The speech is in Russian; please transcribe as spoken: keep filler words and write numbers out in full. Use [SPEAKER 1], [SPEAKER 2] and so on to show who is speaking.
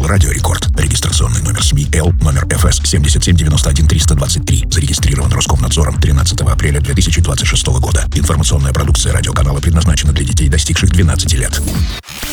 [SPEAKER 1] Телеканал «Радио Рекорд». Регистрационный номер СМИ Л, номер эф эс семь семь девять один три два три. Зарегистрирован Роскомнадзором тринадцатого апреля две тысячи двадцать шестого года. Информационная продукция радиоканала предназначена для детей, достигших двенадцати лет.